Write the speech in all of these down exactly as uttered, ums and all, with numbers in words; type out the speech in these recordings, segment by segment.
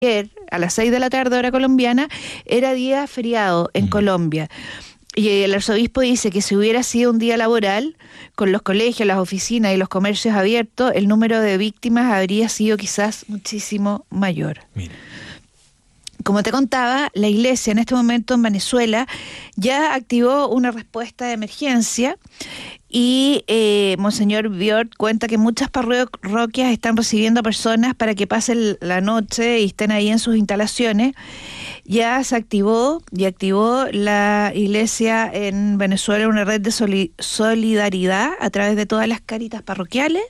ayer, a las seis de la tarde, hora colombiana, era día feriado en mm. Colombia. Y el arzobispo dice que si hubiera sido un día laboral, con los colegios, las oficinas y los comercios abiertos, el número de víctimas habría sido quizás muchísimo mayor. Mira. Como te contaba, la iglesia en este momento en Venezuela ya activó una respuesta de emergencia y eh, Monseñor Biort cuenta que muchas parroquias están recibiendo a personas para que pasen la noche y estén ahí en sus instalaciones. Ya se activó y activó la iglesia en Venezuela una red de soli- solidaridad a través de todas las Cáritas parroquiales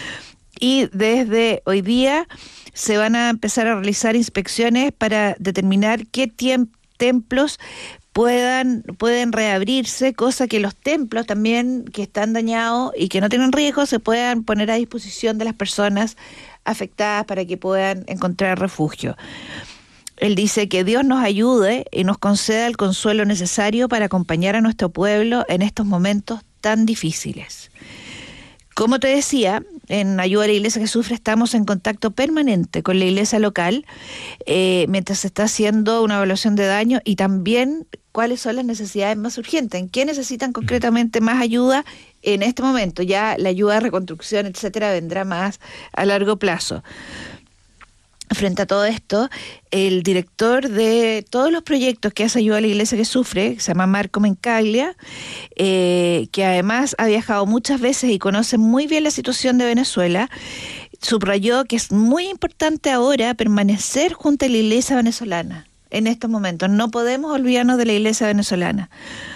y desde hoy día se van a empezar a realizar inspecciones para determinar qué tiemp- templos puedan pueden reabrirse, cosa que los templos también que están dañados y que no tienen riesgo se puedan poner a disposición de las personas afectadas para que puedan encontrar refugio. Él dice que Dios nos ayude y nos conceda el consuelo necesario para acompañar a nuestro pueblo en estos momentos tan difíciles. Como te decía, en Ayuda a la Iglesia que Sufre estamos en contacto permanente con la iglesia local eh, mientras se está haciendo una evaluación de daño y también cuáles son las necesidades más urgentes, en qué necesitan concretamente más ayuda en este momento. Ya la ayuda de reconstrucción, etcétera, vendrá más a largo plazo. Frente a todo esto, el director de todos los proyectos que hace Ayuda a la Iglesia que Sufre, que se llama Marco Mencaglia, eh, que además ha viajado muchas veces y conoce muy bien la situación de Venezuela, subrayó que es muy importante ahora permanecer junto a la Iglesia venezolana en estos momentos. No podemos olvidarnos de la Iglesia venezolana.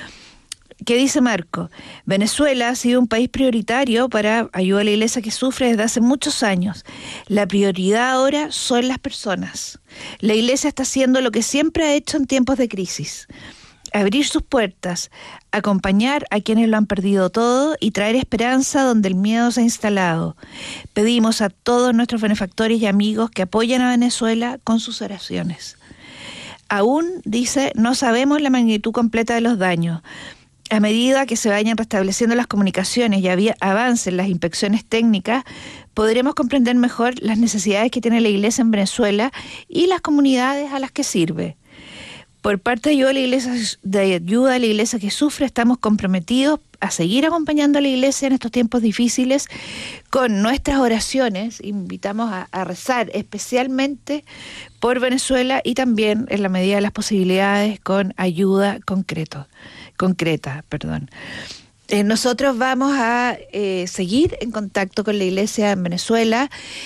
¿Qué dice Marco? Venezuela ha sido un país prioritario para Ayuda a la Iglesia que Sufre desde hace muchos años. La prioridad ahora son las personas. La Iglesia está haciendo lo que siempre ha hecho en tiempos de crisis: abrir sus puertas, acompañar a quienes lo han perdido todo y traer esperanza donde el miedo se ha instalado. Pedimos a todos nuestros benefactores y amigos que apoyen a Venezuela con sus oraciones. Aún, dice, no sabemos la magnitud completa de los daños. A medida que se vayan restableciendo las comunicaciones y había avancen las inspecciones técnicas, podremos comprender mejor las necesidades que tiene la Iglesia en Venezuela y las comunidades a las que sirve. Por parte de Ayuda a la Iglesia, de Ayuda a la Iglesia que Sufre, estamos comprometidos a seguir acompañando a la Iglesia en estos tiempos difíciles con nuestras oraciones. Invitamos a, a rezar especialmente por Venezuela y también, en la medida de las posibilidades, con ayuda concreto. concreta, perdón. Eh, nosotros vamos a eh, seguir en contacto con la iglesia en Venezuela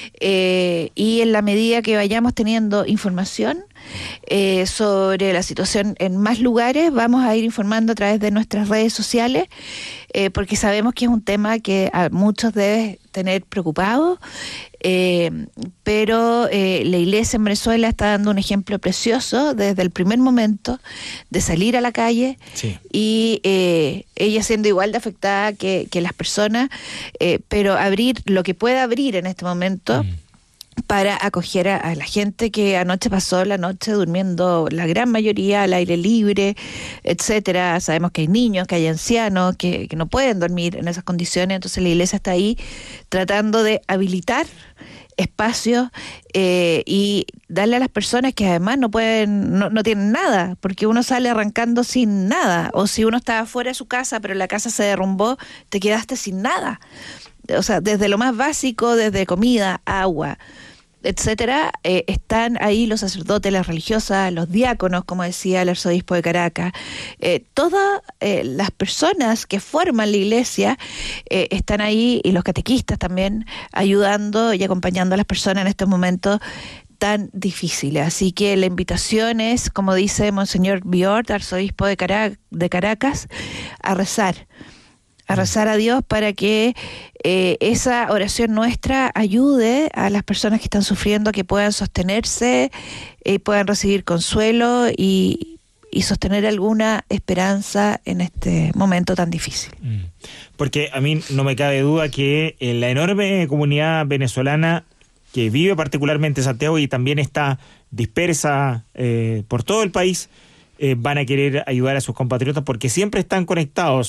eh, y en la medida que vayamos teniendo información eh, sobre la situación en más lugares, vamos a ir informando a través de nuestras redes sociales eh, porque sabemos que es un tema que a muchos debe tener preocupados. Eh, pero eh, la iglesia en Venezuela está dando un ejemplo precioso desde el primer momento de salir a la calle sí. y eh, ella siendo igual de afectada que, que las personas, eh, pero abrir lo que pueda abrir en este momento mm. para acoger a, a la gente que anoche pasó la noche durmiendo, la gran mayoría al aire libre, etcétera. Sabemos que hay niños, que hay ancianos que, que no pueden dormir en esas condiciones, entonces la iglesia está ahí tratando de habilitar espacios eh, y darle a las personas que además no pueden, no, no tienen nada, porque uno sale arrancando sin nada, o si uno estaba fuera de su casa pero la casa se derrumbó, te quedaste sin nada. O sea, desde lo más básico, desde comida, agua, etcétera, eh, están ahí los sacerdotes, las religiosas, los diáconos, como decía el arzobispo de Caracas, eh, todas eh, las personas que forman la iglesia eh, están ahí, y los catequistas también, ayudando y acompañando a las personas en estos momentos tan difíciles. Así que la invitación es, como dice Monseñor Biort, arzobispo de, Carac- de Caracas, a rezar. a rezar a Dios para que eh, esa oración nuestra ayude a las personas que están sufriendo, que puedan sostenerse, eh, puedan recibir consuelo y, y sostener alguna esperanza en este momento tan difícil. Porque a mí no me cabe duda que en la enorme comunidad venezolana que vive particularmente en Santiago y también está dispersa eh, por todo el país, eh, van a querer ayudar a sus compatriotas porque siempre están conectados,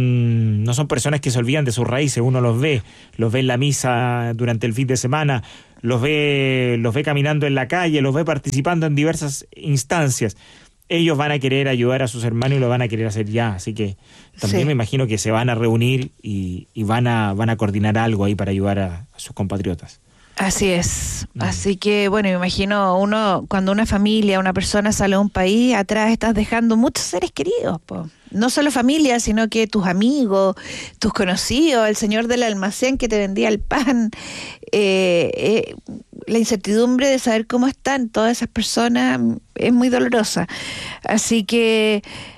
son no son personas que se olvidan de sus raíces, uno los ve, los ve en la misa durante el fin de semana, los ve, los ve caminando en la calle, los ve participando en diversas instancias. Ellos van a querer ayudar a sus hermanos y lo van a querer hacer ya, así que también sí. Me imagino que se van a reunir y, y van a van a coordinar algo ahí para ayudar a, a sus compatriotas. Así es, mm. Así que bueno, me imagino uno, cuando una familia, una persona sale a un país, atrás estás dejando muchos seres queridos, po. No solo familia, sino que tus amigos, tus conocidos, el señor del almacén que te vendía el pan, eh, eh, la incertidumbre de saber cómo están todas esas personas es muy dolorosa. Así que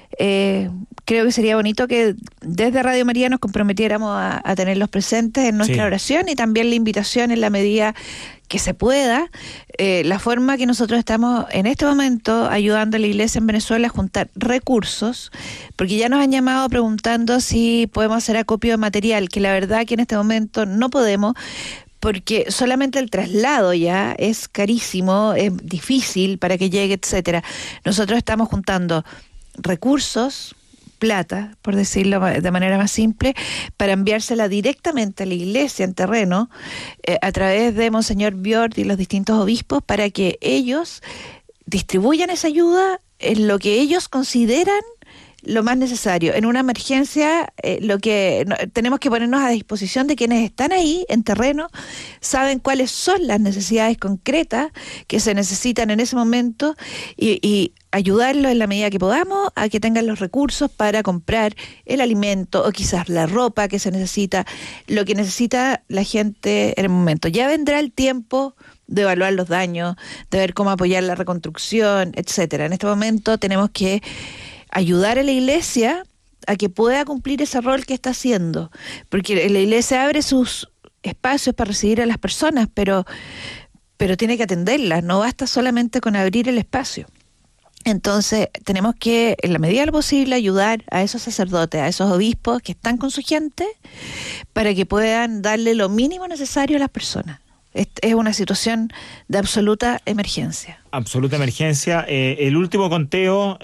eh, creo que sería bonito que desde Radio María nos comprometiéramos a, a tenerlos presentes en nuestra sí. oración, y también la invitación en la medida que se pueda, eh, la forma que nosotros estamos en este momento ayudando a la Iglesia en Venezuela a juntar recursos, porque ya nos han llamado preguntando si podemos hacer acopio de material, que la verdad que en este momento no podemos, porque solamente el traslado ya es carísimo, es difícil para que llegue, etcétera. Nosotros estamos juntando recursos, plata, por decirlo de manera más simple, para enviársela directamente a la iglesia en terreno, eh, a través de Monseñor Biort y los distintos obispos, para que ellos distribuyan esa ayuda en lo que ellos consideran lo más necesario. En una emergencia, eh, lo que no, tenemos que ponernos a disposición de quienes están ahí en terreno, saben cuáles son las necesidades concretas que se necesitan en ese momento, y, y ayudarlos en la medida que podamos a que tengan los recursos para comprar el alimento o quizás la ropa que se necesita, lo que necesita la gente en el momento. Ya vendrá el tiempo de evaluar los daños, de ver cómo apoyar la reconstrucción, etcétera. En este momento tenemos que ayudar a la iglesia a que pueda cumplir ese rol que está haciendo, porque la iglesia abre sus espacios para recibir a las personas, pero, pero tiene que atenderlas, no basta solamente con abrir el espacio. Entonces tenemos que, en la medida de lo posible, ayudar a esos sacerdotes, a esos obispos que están con su gente, para que puedan darle lo mínimo necesario a las personas. Es una situación de absoluta emergencia. Absoluta emergencia. Eh, el último conteo,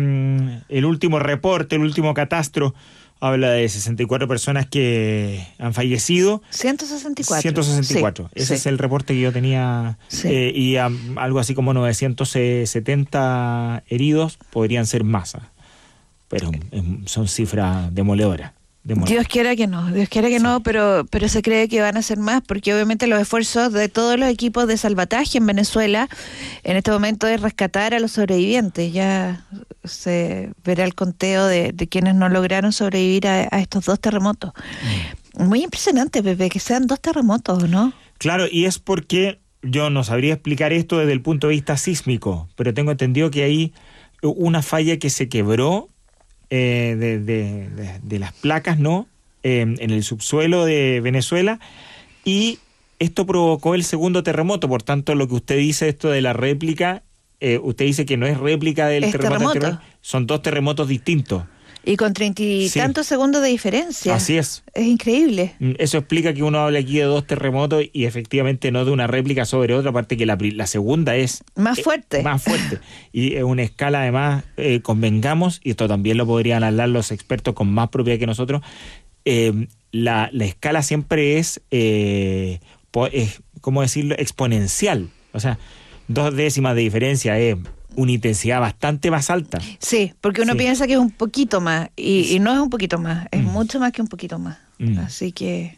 eh, el último reporte, el último catastro, habla de sesenta y cuatro personas que han fallecido. ciento sesenta y cuatro. ciento sesenta y cuatro. Sí, Ese sí. es el reporte que yo tenía. Sí. Eh, y um, algo así como novecientos setenta heridos, podrían ser más. Pero eh, son cifras demoledoras. Dios quiera que no, Dios quiera que sí. no, pero pero se cree que van a ser más, porque obviamente los esfuerzos de todos los equipos de salvataje en Venezuela en este momento es rescatar a los sobrevivientes. Ya se verá el conteo de, de quienes no lograron sobrevivir a, a estos dos terremotos. Mm. Muy impresionante, Pepe, que sean dos terremotos, ¿no? Claro, y es porque yo no sabría explicar esto desde el punto de vista sísmico, pero tengo entendido que hay una falla que se quebró Eh, de, de, de, de las placas, ¿no? Eh, en el subsuelo de Venezuela, y esto provocó el segundo terremoto. Por tanto, lo que usted dice, esto de la réplica, eh, usted dice que no es réplica del es terremoto, terremoto anterior, son dos terremotos distintos. Y con treinta y sí. tantos segundos de diferencia. Así es. Es increíble. Eso explica que uno habla aquí de dos terremotos y efectivamente no de una réplica sobre otra, aparte que la, la segunda es... Más fuerte. Eh, más fuerte. Y es una escala además, eh, convengamos, y esto también lo podrían hablar los expertos con más propiedad que nosotros, eh, la, la escala siempre es, eh, es, ¿cómo decirlo?, exponencial. O sea, dos décimas de diferencia es... una intensidad bastante más alta. Sí, porque uno sí. piensa que es un poquito más, y, sí. y no es un poquito más, es mm. mucho más que un poquito más. Mm. Así que...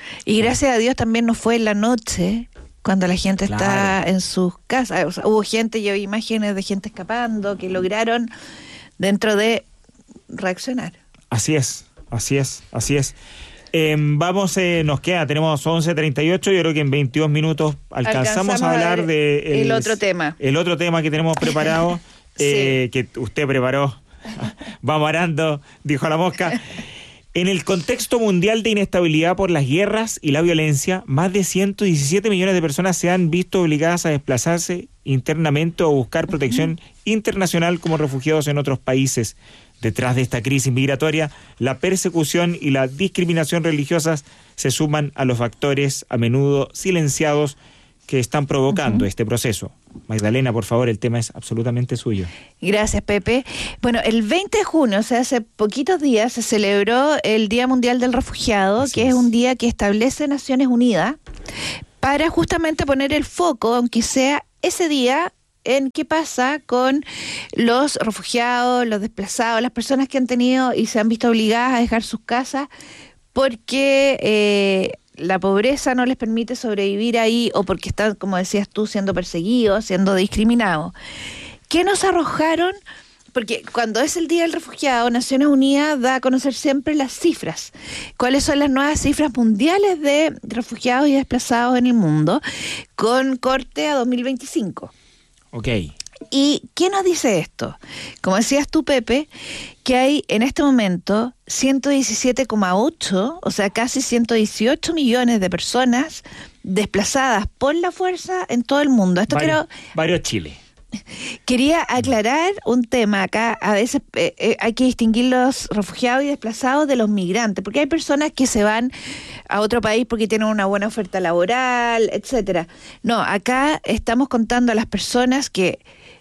Y gracias a Dios también no fue en la noche, cuando la gente claro. está en sus casas. O sea, hubo gente, yo vi imágenes de gente escapando, que lograron dentro de reaccionar. Así es, así es, así es. Eh, vamos, eh, nos queda, tenemos once treinta y ocho, yo creo que en veintidós minutos alcanzamos, alcanzamos a hablar a de... El, el otro tema. El otro tema que tenemos preparado, eh, sí. que usted preparó. Vamos arando, dijo la mosca. En el contexto mundial de inestabilidad por las guerras y la violencia, más de ciento diecisiete millones de personas se han visto obligadas a desplazarse internamente o a buscar protección uh-huh. internacional como refugiados en otros países. Detrás de esta crisis migratoria, la persecución y la discriminación religiosas se suman a los factores a menudo silenciados que están provocando uh-huh. este proceso. Magdalena, por favor, el tema es absolutamente suyo. Gracias, Pepe. Bueno, el veinte de junio, o sea, hace poquitos días, se celebró el Día Mundial del Refugiado, Así que es. es un día que establece Naciones Unidas para justamente poner el foco, aunque sea ese día, en qué pasa con los refugiados, los desplazados, las personas que han tenido y se han visto obligadas a dejar sus casas porque eh, la pobreza no les permite sobrevivir ahí o porque están, como decías tú, siendo perseguidos, siendo discriminados. ¿Qué nos arrojaron? Porque cuando es el Día del Refugiado, Naciones Unidas da a conocer siempre las cifras. ¿Cuáles son las nuevas cifras mundiales de refugiados y desplazados en el mundo con corte a dos mil veinticinco? Ok. ¿Y qué nos dice esto? Como decías tú, Pepe, que hay en este momento ciento diecisiete coma ocho, o sea, casi ciento dieciocho millones de personas desplazadas por la fuerza en todo el mundo. Esto varios, quiero... varios Chile. Quería aclarar un tema acá. A veces eh, eh, hay que distinguir los refugiados y desplazados de los migrantes, porque hay personas que se van a otro país porque tienen una buena oferta laboral, etcétera. No, acá estamos contando a las personas que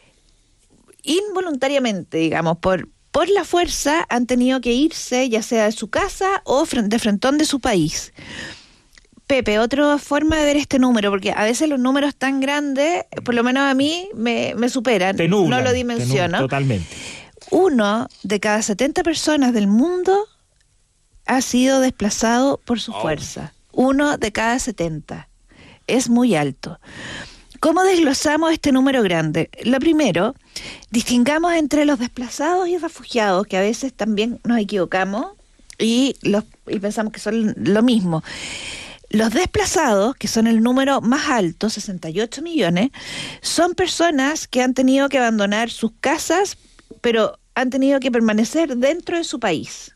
involuntariamente, digamos, por por la fuerza han tenido que irse, ya sea de su casa o de frentón de su país. Pepe, otra forma de ver este número, porque a veces los números tan grandes, por lo menos a mí, me, me superan, te nublan, no lo dimensiono. Te nublan, totalmente. Uno de cada setenta personas del mundo ha sido desplazado por su oh. fuerza. Uno de cada setenta. Es muy alto. ¿Cómo desglosamos este número grande? Lo primero, distingamos entre los desplazados y refugiados, que a veces también nos equivocamos y, los, y pensamos que son lo mismo. Los desplazados, que son el número más alto, sesenta y ocho millones, son personas que han tenido que abandonar sus casas, pero han tenido que permanecer dentro de su país.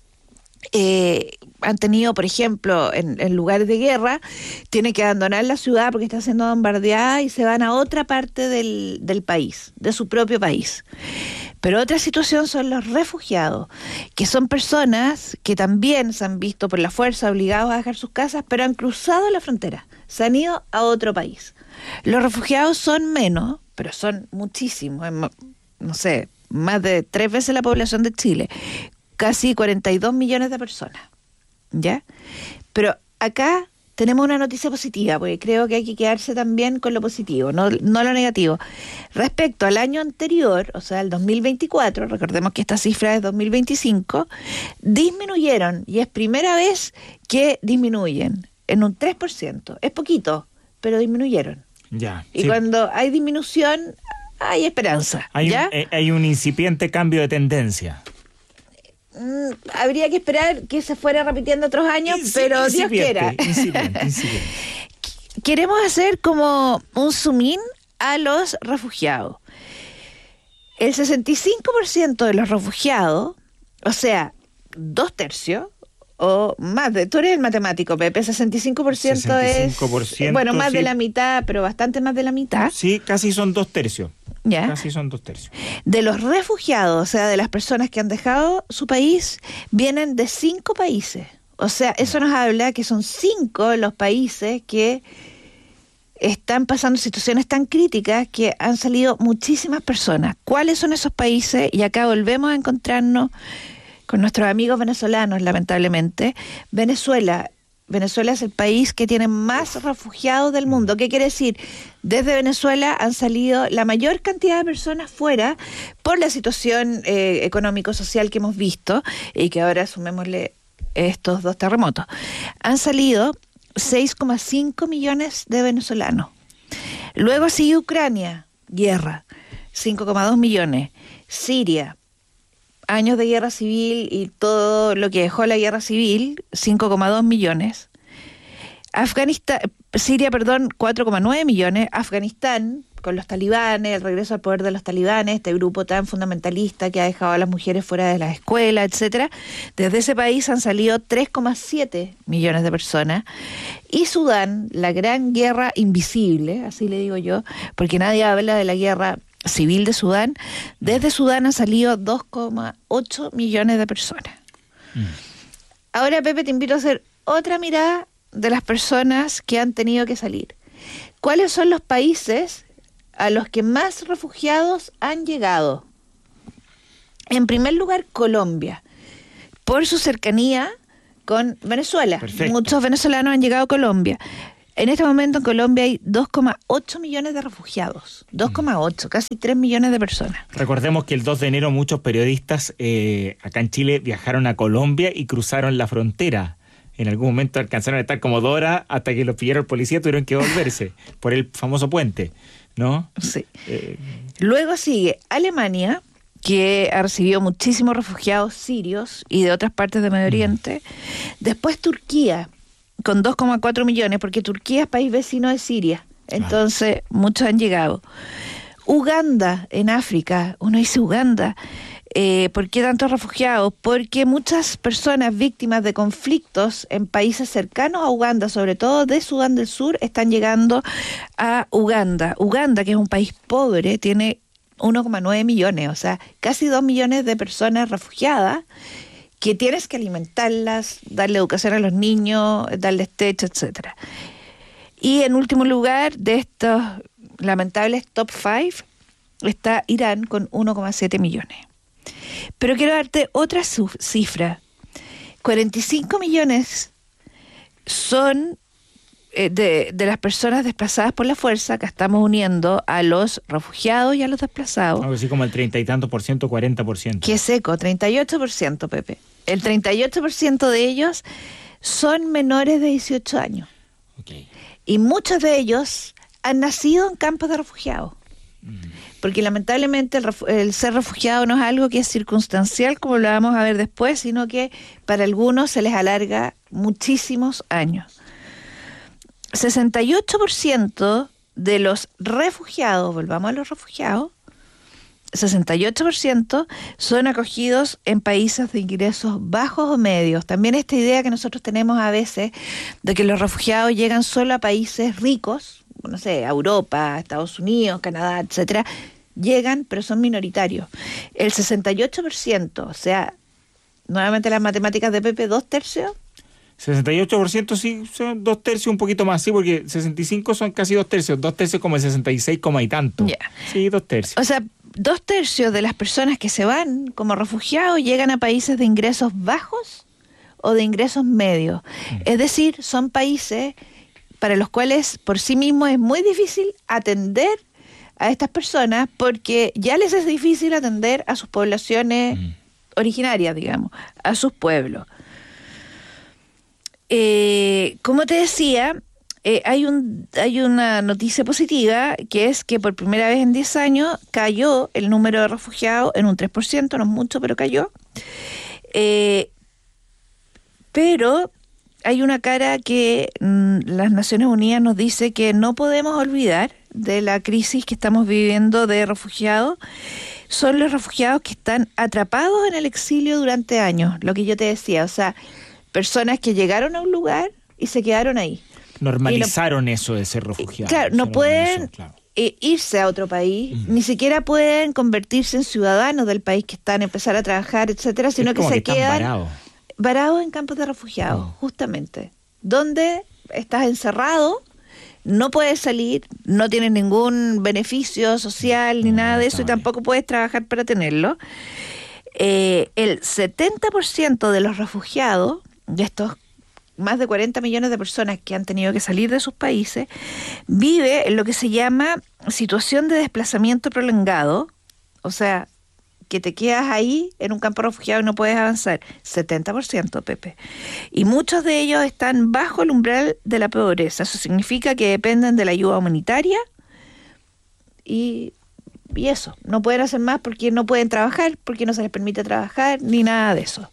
Eh, han tenido, por ejemplo, en, en lugares de guerra, tienen que abandonar la ciudad porque está siendo bombardeada y se van a otra parte del, del país, de su propio país. Pero otra situación son los refugiados, que son personas que también se han visto por la fuerza obligados a dejar sus casas, pero han cruzado la frontera, se han ido a otro país. Los refugiados son menos, pero son muchísimos, no sé, más de tres veces la población de Chile, casi cuarenta y dos millones de personas, ¿ya? Pero acá tenemos una noticia positiva, porque creo que hay que quedarse también con lo positivo, no, no lo negativo. Respecto al año anterior, o sea, el dos mil veinticuatro, recordemos que esta cifra es dos mil veinticinco, disminuyeron, y es primera vez que disminuyen en un tres por ciento. Es poquito, pero disminuyeron. Ya. Y sí. Cuando hay disminución, hay esperanza. Hay, ¿ya? Un, eh, hay un incipiente cambio de tendencia. Mm, habría que esperar que se fuera repitiendo otros años, Inci- pero Dios quiera. Incipiente, incipiente. Queremos hacer como un zoom in a los refugiados. El sesenta y cinco por ciento de los refugiados, o sea, dos tercios, o más de... Tú eres el matemático, Pepe, sesenta y cinco por ciento, sesenta y cinco por ciento es... Bueno, más sí. de la mitad, pero bastante más de la mitad. Sí, casi son dos tercios. ¿Ya? Casi son dos tercios. De los refugiados, o sea, de las personas que han dejado su país, vienen de cinco países. O sea, eso nos habla que son cinco los países que están pasando situaciones tan críticas que han salido muchísimas personas. ¿Cuáles son esos países? Y acá volvemos a encontrarnos con nuestros amigos venezolanos, lamentablemente. Venezuela. Venezuela es el país que tiene más refugiados del mundo. ¿Qué quiere decir? Desde Venezuela han salido la mayor cantidad de personas fuera por la situación eh, económico-social que hemos visto y que ahora sumémosle estos dos terremotos. Han salido seis coma cinco millones de venezolanos. Luego sigue Ucrania, guerra, cinco coma dos millones. Siria, años de guerra civil y todo lo que dejó la guerra civil, cinco coma dos millones. Afganistán, Siria, perdón, cuatro coma nueve millones. Afganistán, con los talibanes, el regreso al poder de los talibanes, este grupo tan fundamentalista que ha dejado a las mujeres fuera de las escuelas, etcétera. Desde ese país han salido tres coma siete millones de personas. Y Sudán, la gran guerra invisible, así le digo yo, porque nadie habla de la guerra civil de Sudán. Desde Sudán han salido dos coma ocho millones de personas. Mm. Ahora, Pepe, te invito a hacer otra mirada de las personas que han tenido que salir. ¿Cuáles son los países a los que más refugiados han llegado. En primer lugar, Colombia, por su cercanía con Venezuela. Perfecto. Muchos venezolanos han llegado a Colombia. En este momento en Colombia hay dos coma ocho millones de refugiados. dos coma ocho, casi tres millones de personas. Recordemos que el dos de enero muchos periodistas eh, acá en Chile viajaron a Colombia y cruzaron la frontera. En algún momento alcanzaron a estar como dos horas hasta que los pillaron el policía, tuvieron que volverse por el famoso puente, ¿no? Sí. Eh, Luego sigue Alemania, que ha recibido muchísimos refugiados sirios y de otras partes de Medio Oriente. Después Turquía, con dos coma cuatro millones, porque Turquía es país vecino de Siria. Entonces, ah. muchos han llegado. Uganda, en África. Uno dice Uganda. Eh, ¿Por qué tantos refugiados? Porque muchas personas víctimas de conflictos en países cercanos a Uganda, sobre todo de Sudán del Sur, están llegando a Uganda. Uganda, que es un país pobre, tiene uno coma nueve millones, o sea, casi dos millones de personas refugiadas que tienes que alimentarlas, darle educación a los niños, darles techo, etcétera. Y en último lugar, de estos lamentables top five, está Irán con uno coma siete millones. Pero quiero darte otra cifra. cuarenta y cinco millones son eh, de, de las personas desplazadas por la fuerza. Acá estamos uniendo a los refugiados y a los desplazados. Algo así como el treinta y tanto por ciento, cuarenta por ciento. Qué seco, treinta y ocho por ciento, Pepe. El treinta y ocho por ciento de ellos son menores de dieciocho años. Okay. Y muchos de ellos han nacido en campos de refugiados. Mm. Porque lamentablemente el, refu- el ser refugiado no es algo que es circunstancial, como lo vamos a ver después, sino que para algunos se les alarga muchísimos años. sesenta y ocho por ciento de los refugiados, volvamos a los refugiados, sesenta y ocho por ciento son acogidos en países de ingresos bajos o medios. También esta idea que nosotros tenemos a veces de que los refugiados llegan solo a países ricos, no sé, a Europa, Estados Unidos, Canadá, etcétera, llegan, pero son minoritarios. El sesenta y ocho por ciento, o sea, nuevamente las matemáticas de Pepe, dos tercios. sesenta y ocho por ciento sí, son dos tercios, un poquito más, sí, porque sesenta y cinco son casi dos tercios, dos tercios como el sesenta y seis, y tanto. Yeah. Sí, dos tercios. O sea, dos tercios de las personas que se van como refugiados llegan a países de ingresos bajos o de ingresos medios. Mm. Es decir, son países para los cuales por sí mismos es muy difícil atender a estas personas porque ya les es difícil atender a sus poblaciones mm. originarias, digamos, a sus pueblos. Eh, como te decía, eh, hay un hay una noticia positiva, que es que por primera vez en diez años cayó el número de refugiados en un tres por ciento, no es mucho, pero cayó. Eh, pero hay una cara que mm, las Naciones Unidas nos dice que no podemos olvidar de la crisis que estamos viviendo de refugiados. Son los refugiados que están atrapados en el exilio durante años, lo que yo te decía, o sea, personas que llegaron a un lugar y se quedaron ahí. Normalizaron no, eso de ser refugiados. Claro, no pueden claro. eh, irse a otro país, uh-huh. ni siquiera pueden convertirse en ciudadanos del país que están, empezar a trabajar, etcétera, sino que, que se quedan varados varado en campos de refugiados, uh-huh. justamente, donde estás encerrado, no puedes salir, no tienes ningún beneficio social ni no, nada de eso, y tampoco puedes trabajar para tenerlo. Eh, el setenta por ciento de los refugiados, de estos más de cuarenta millones de personas que han tenido que salir de sus países, vive en lo que se llama situación de desplazamiento prolongado, o sea, que te quedas ahí en un campo refugiado y no puedes avanzar. setenta por ciento, Pepe. Y muchos de ellos están bajo el umbral de la pobreza. Eso significa que dependen de la ayuda humanitaria y, y eso. No pueden hacer más porque no pueden trabajar, porque no se les permite trabajar, ni nada de eso.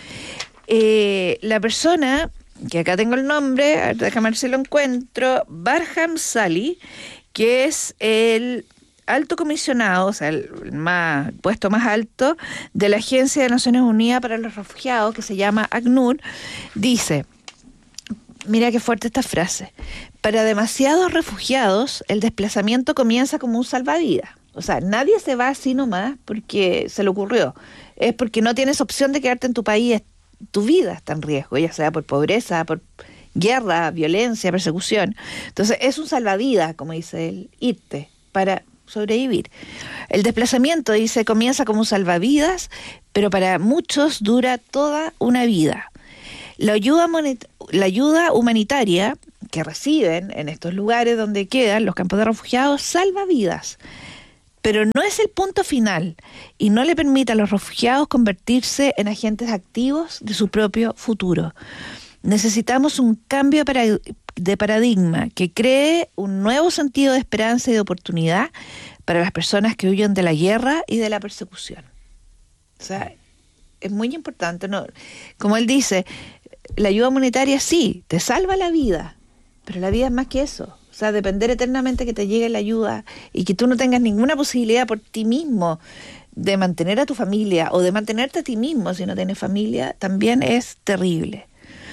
Eh, la persona, que acá tengo el nombre, a ver, déjame ver si lo encuentro, Barham Salih, que es el alto comisionado, o sea, el más, puesto más alto de la Agencia de Naciones Unidas para los Refugiados, que se llama ACNUR, dice, mira qué fuerte esta frase, para demasiados refugiados el desplazamiento comienza como un salvavidas. O sea, nadie se va así nomás porque se le ocurrió, es porque no tienes opción de quedarte en tu país, tu vida está en riesgo, ya sea por pobreza, por guerra, violencia, persecución. Entonces es un salvavidas, como dice él, irte, para sobrevivir. El desplazamiento, dice, comienza como un salvavidas, pero para muchos dura toda una vida. La ayuda, monet- la ayuda humanitaria que reciben en estos lugares donde quedan los campos de refugiados salva vidas, pero no es el punto final y no le permite a los refugiados convertirse en agentes activos de su propio futuro. Necesitamos un cambio para de paradigma que cree un nuevo sentido de esperanza y de oportunidad para las personas que huyen de la guerra y de la persecución. O sea, es muy importante, ¿no? Como él dice, la ayuda humanitaria sí, te salva la vida, pero la vida es más que eso. O sea, depender eternamente que te llegue la ayuda y que tú no tengas ninguna posibilidad por ti mismo de mantener a tu familia o de mantenerte a ti mismo si no tienes familia, también es terrible.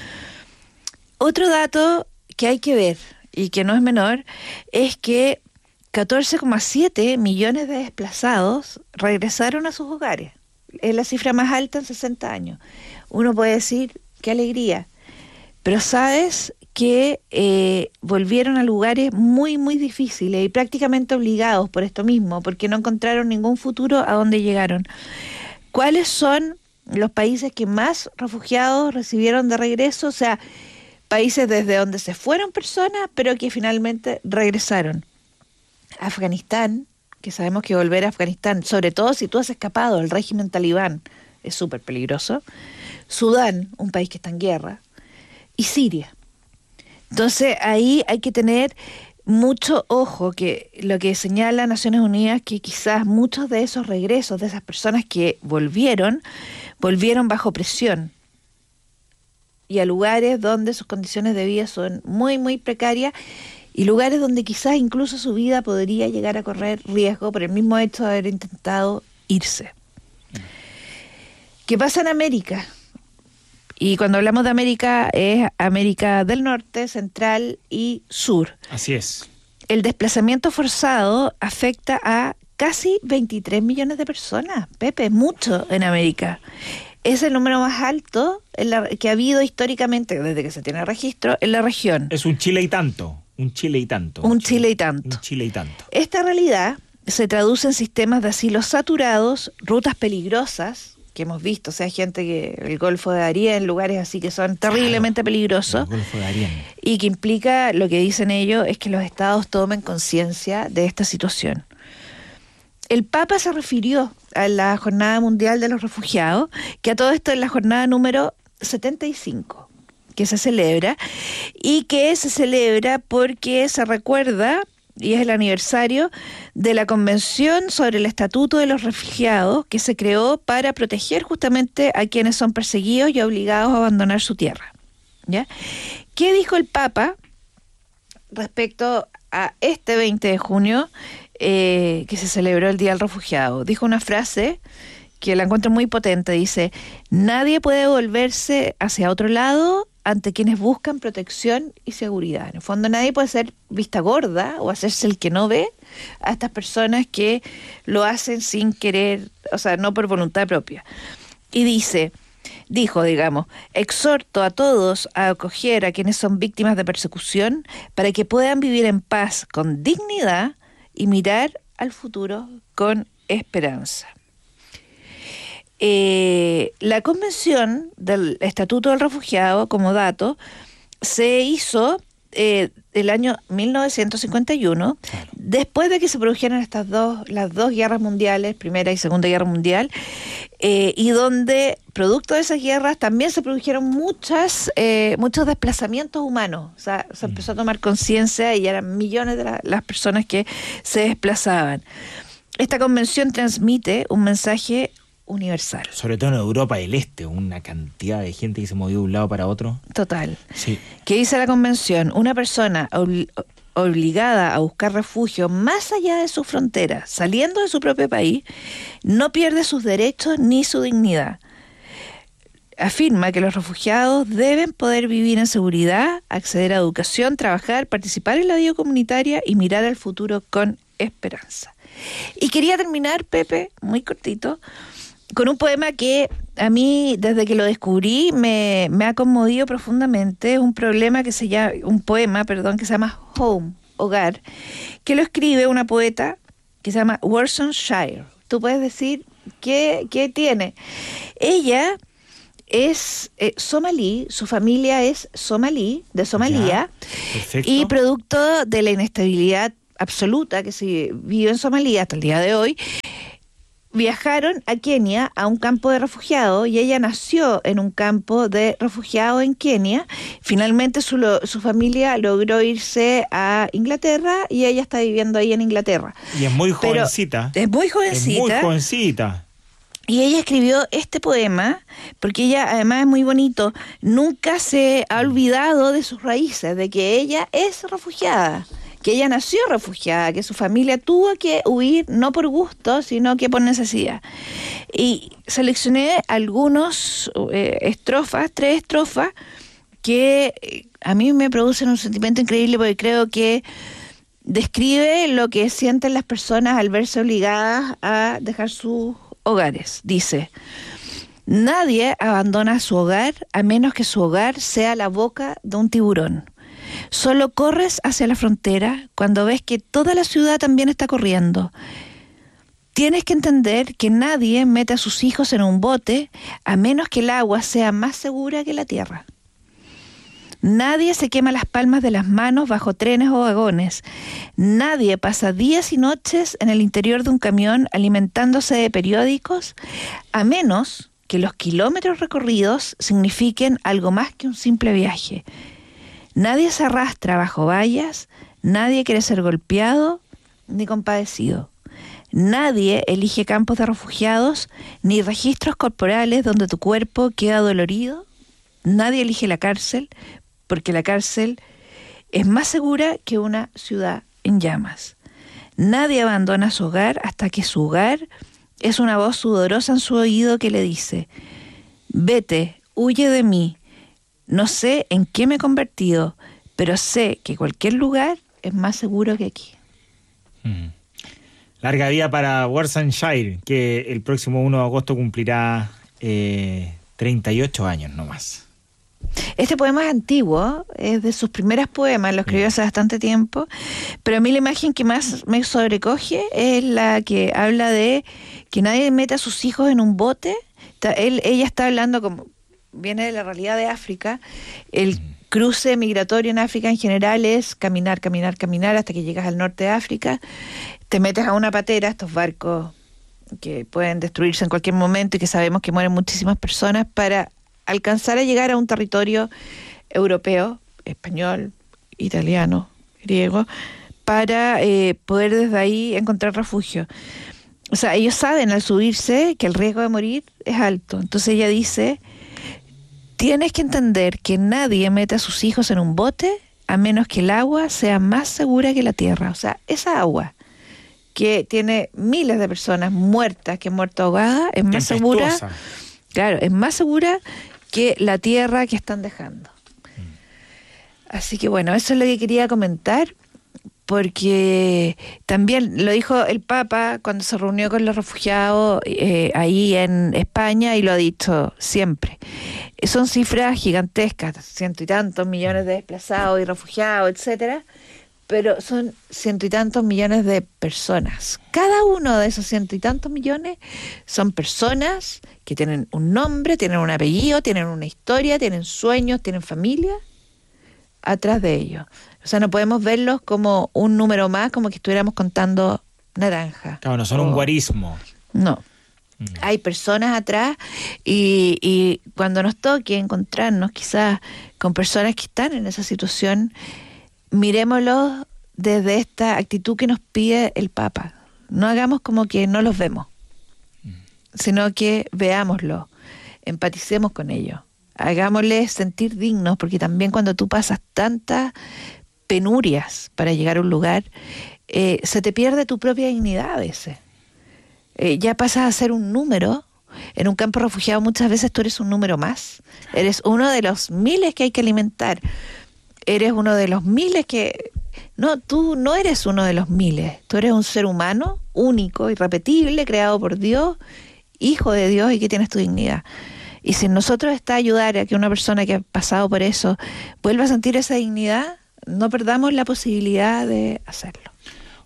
Otro dato que hay que ver y que no es menor es que catorce coma siete millones de desplazados regresaron a sus hogares. Es la cifra más alta en sesenta años. Uno puede decir, qué alegría, pero sabes que eh, volvieron a lugares muy, muy difíciles y prácticamente obligados por esto mismo, porque no encontraron ningún futuro a donde llegaron. ¿Cuáles son los países que más refugiados recibieron de regreso? O sea, países desde donde se fueron personas, pero que finalmente regresaron. Afganistán, que sabemos que volver a Afganistán, sobre todo si tú has escapado del régimen talibán, es súper peligroso. Sudán, un país que está en guerra, y Siria. Entonces ahí hay que tener mucho ojo, que lo que señala Naciones Unidas, que quizás muchos de esos regresos, de esas personas que volvieron, volvieron bajo presión y a lugares donde sus condiciones de vida son muy, muy precarias y lugares donde quizás incluso su vida podría llegar a correr riesgo por el mismo hecho de haber intentado irse. ¿Qué pasa en América? Y cuando hablamos de América, es América del Norte, Central y Sur. Así es. El desplazamiento forzado afecta a casi veintitrés millones de personas. Pepe, mucho en América. Es el número más alto en la, que ha habido históricamente, desde que se tiene registro, en la región. Es un Chile y tanto. Un Chile y tanto. Un Chile y tanto. Un Chile y tanto. Esta realidad se traduce en sistemas de asilo saturados, rutas peligrosas, que hemos visto, o sea, gente que el Golfo de Darién, lugares así que son terriblemente claro, peligrosos, el Golfo de Darién. Y que implica, lo que dicen ellos, es que los estados tomen conciencia de esta situación. El Papa se refirió a la Jornada Mundial de los Refugiados, que a todo esto es la jornada número setenta y cinco, que se celebra, y que se celebra porque se recuerda, y es el aniversario de la Convención sobre el Estatuto de los Refugiados, que se creó para proteger justamente a quienes son perseguidos y obligados a abandonar su tierra. ¿Ya? ¿Qué dijo el Papa respecto a este veinte de junio, eh, que se celebró el Día del Refugiado? Dijo una frase que la encuentro muy potente, dice: nadie puede volverse hacia otro lado ante quienes buscan protección y seguridad. En el fondo nadie puede ser vista gorda o hacerse el que no ve a estas personas que lo hacen sin querer, o sea, no por voluntad propia. Y dice, dijo, digamos, exhorto a todos a acoger a quienes son víctimas de persecución para que puedan vivir en paz con dignidad y mirar al futuro con esperanza. Eh, la Convención del Estatuto del Refugiado, como dato, se hizo eh, el año mil novecientos cincuenta y uno, claro, después de que se produjeran estas dos, las dos guerras mundiales, Primera y Segunda Guerra Mundial, eh, y donde, producto de esas guerras, también se produjeron muchas, eh, muchos desplazamientos humanos. O sea, se empezó a tomar conciencia y eran millones de la, las personas que se desplazaban. Esta convención transmite un mensaje universal. Sobre todo en Europa del Este, una cantidad de gente que se movió de un lado para otro. Total. Sí. ¿Qué dice la convención? Una persona obli- obligada a buscar refugio más allá de su frontera, saliendo de su propio país, no pierde sus derechos ni su dignidad. Afirma que los refugiados deben poder vivir en seguridad, acceder a educación, trabajar, participar en la vida comunitaria y mirar al futuro con esperanza. Y quería terminar, Pepe, muy cortito, con un poema que a mí, desde que lo descubrí, me, me ha conmovido profundamente. Es un problema que se llama, un poema, perdón, que se llama Home, Hogar, que lo escribe una poeta que se llama Worcestershire. Tú puedes decir qué, qué tiene. Ella es eh, somalí, su familia es somalí, de Somalia, y producto de la inestabilidad absoluta que se vive en Somalia hasta el día de hoy, viajaron a Kenia a un campo de refugiados y ella nació en un campo de refugiados en Kenia. Finalmente su, lo, su familia logró irse a Inglaterra y ella está viviendo ahí en Inglaterra. Y es muy jovencita. Pero es muy jovencita. Es muy jovencita. Y ella escribió este poema, porque ella además es muy bonito, nunca se ha olvidado de sus raíces, de que ella es refugiada, que ella nació refugiada, que su familia tuvo que huir no por gusto, sino que por necesidad. Y seleccioné algunos eh, estrofas, tres estrofas, que eh, a mí me producen un sentimiento increíble porque creo que describe lo que sienten las personas al verse obligadas a dejar sus hogares. Dice: nadie abandona su hogar a menos que su hogar sea la boca de un tiburón. Solo corres hacia la frontera cuando ves que toda la ciudad también está corriendo. Tienes que entender que nadie mete a sus hijos en un bote a menos que el agua sea más segura que la tierra. Nadie se quema las palmas de las manos bajo trenes o vagones. Nadie pasa días y noches en el interior de un camión alimentándose de periódicos, a menos que los kilómetros recorridos signifiquen algo más que un simple viaje. Nadie se arrastra bajo vallas, nadie quiere ser golpeado ni compadecido. Nadie elige campos de refugiados ni registros corporales donde tu cuerpo queda dolorido. Nadie elige la cárcel, porque la cárcel es más segura que una ciudad en llamas. Nadie abandona su hogar hasta que su hogar es una voz sudorosa en su oído que le dice: vete, huye de mí. No sé en qué me he convertido, pero sé que cualquier lugar es más seguro que aquí. Mm. Larga vida para Worcestershire, que el próximo uno de agosto cumplirá eh, treinta y ocho años nomás. Este poema es antiguo, es de sus primeros poemas, lo escribió hace bastante tiempo, pero a mí la imagen que más me sobrecoge es la que habla de que nadie mete a sus hijos en un bote. Él, ella está hablando, como viene de la realidad de África, el cruce migratorio en África en general es caminar, caminar, caminar hasta que llegas al norte de África, te metes a una patera, estos barcos que pueden destruirse en cualquier momento y que sabemos que mueren muchísimas personas, para alcanzar a llegar a un territorio europeo, español, italiano, griego, para eh, poder desde ahí encontrar refugio. O sea, ellos saben al subirse que el riesgo de morir es alto. Entonces ella dice: tienes que entender que nadie mete a sus hijos en un bote a menos que el agua sea más segura que la tierra. O sea, esa agua que tiene miles de personas muertas, que han muerto ahogadas, es más segura. Claro, es más segura que la tierra que están dejando. Así que bueno, eso es lo que quería comentar, porque también lo dijo el Papa cuando se reunió con los refugiados eh, ahí en España, y lo ha dicho siempre. Son cifras gigantescas, ciento y tantos millones de desplazados y refugiados, etcétera, pero son ciento y tantos millones de personas. Cada uno de esos ciento y tantos millones son personas que tienen un nombre, tienen un apellido, tienen una historia, tienen sueños, tienen familia atrás de ellos. O sea, no podemos verlos como un número más, como que estuviéramos contando naranja. Claro, no son o... un guarismo. No. Mm. Hay personas atrás y, y cuando nos toque encontrarnos quizás con personas que están en esa situación, mirémoslo desde esta actitud que nos pide el Papa. No hagamos como que no los vemos, sino que veámoslo, empaticemos con ellos, hagámosles sentir dignos, porque también cuando tú pasas tantas penurias para llegar a un lugar, eh, se te pierde tu propia dignidad a veces. Eh, ya pasas a ser un número. En un campo refugiado muchas veces tú eres un número más, eres uno de los miles que hay que alimentar. Eres uno de los miles que... No, tú no eres uno de los miles. Tú eres un ser humano único, irrepetible, creado por Dios, hijo de Dios, y que tienes tu dignidad. Y si en nosotros está ayudar a que una persona que ha pasado por eso vuelva a sentir esa dignidad, no perdamos la posibilidad de hacerlo.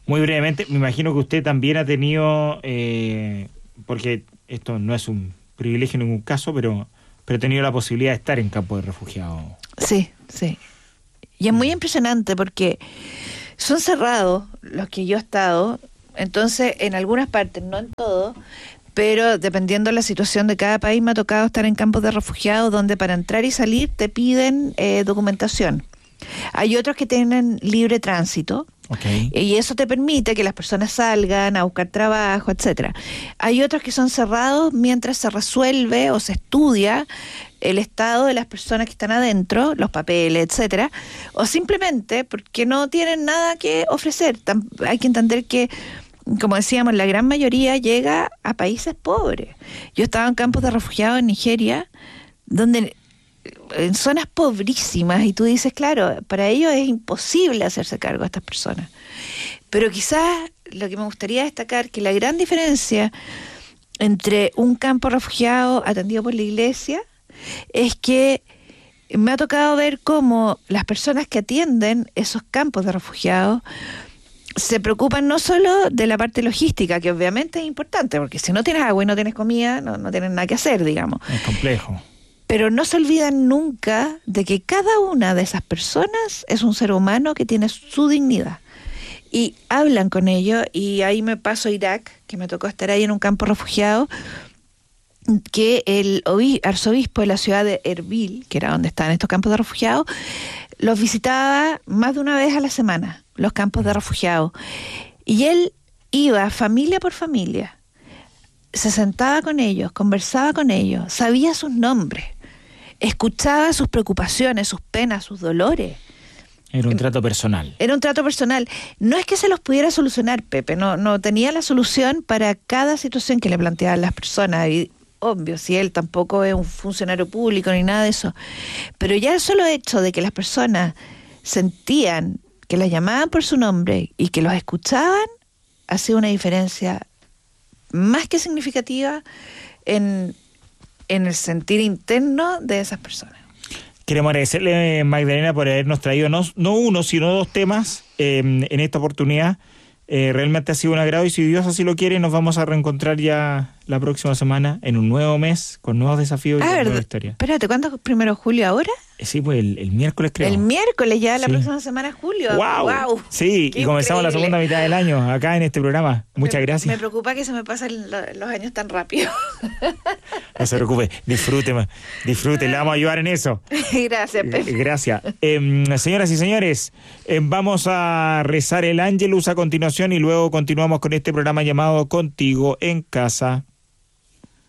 Muy brevemente, me imagino que usted también ha tenido, eh, porque esto no es un privilegio en ningún caso, pero, pero ha tenido la posibilidad de estar en campo de refugiados. Sí, sí. Y es muy impresionante porque son cerrados los que yo he estado, entonces en algunas partes, no en todo, pero dependiendo de la situación de cada país me ha tocado estar en campos de refugiados donde para entrar y salir te piden eh, documentación. Hay otros que tienen libre tránsito. Okay. Y eso te permite que las personas salgan a buscar trabajo, etcétera. Hay otros que son cerrados mientras se resuelve o se estudia el estado de las personas que están adentro, los papeles, etcétera, o simplemente porque no tienen nada que ofrecer. Hay que entender que, como decíamos, la gran mayoría llega a países pobres. Yo estaba en campos de refugiados en Nigeria, donde en zonas pobrísimas, y tú dices, claro, para ellos es imposible hacerse cargo de estas personas. Pero quizás lo que me gustaría destacar, que la gran diferencia entre un campo refugiado atendido por la iglesia es que me ha tocado ver cómo las personas que atienden esos campos de refugiados se preocupan no solo de la parte logística, que obviamente es importante, porque si no tienes agua y no tienes comida, no, no tienes nada que hacer, digamos. Es complejo. Pero no se olvidan nunca de que cada una de esas personas es un ser humano que tiene su dignidad. Y hablan con ellos, y ahí me paso a Irak, que me tocó estar ahí en un campo refugiado, que el arzobispo de la ciudad de Erbil, que era donde estaban estos campos de refugiados, los visitaba más de una vez a la semana, los campos de refugiados. Y él iba familia por familia, se sentaba con ellos, conversaba con ellos, sabía sus nombres, escuchaba sus preocupaciones, sus penas, sus dolores. Era un trato personal. Era un trato personal. No es que se los pudiera solucionar, Pepe, no, no tenía la solución para cada situación que le planteaban las personas. Y obvio, si él tampoco es un funcionario público ni nada de eso. Pero ya el solo hecho de que las personas sentían que las llamaban por su nombre y que los escuchaban, ha sido una diferencia más que significativa en, en el sentir interno de esas personas. Queremos agradecerle, Magdalena, por habernos traído no, no uno, sino dos temas eh, en esta oportunidad. Eh, realmente ha sido un agrado, y si Dios así lo quiere, nos vamos a reencontrar ya la próxima semana en un nuevo mes, con nuevos desafíos y ah, con verdad. nueva historia. Espérate, ¿cuándo es primero de julio ahora? Eh, sí, pues el, el miércoles creo. El miércoles, ya la sí. próxima semana es julio. ¡Wow! wow. Sí, Qué y comenzamos increíble. La segunda mitad del año acá en este programa. Muchas me, gracias. Me preocupa que se me pasen lo, los años tan rápido. No se preocupe, disfrute, disfrute, le vamos a ayudar en eso. Gracias, Pepe. Gracias. Eh, señoras y señores, eh, vamos a rezar el Ángelus a continuación y luego continuamos con este programa llamado Contigo en Casa.